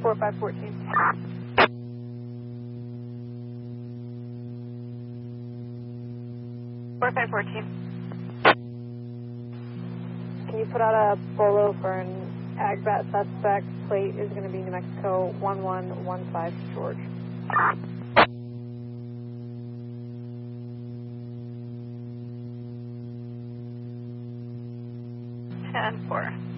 4514. 4514. Can you put out a bolo for an AGVAT suspect? Plate is going to be New Mexico 1115 George. 10-4.